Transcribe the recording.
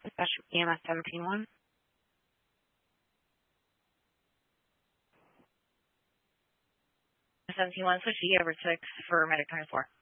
Dispatch EMS 17-1. 17-1, switch to over 6 for Medic 24.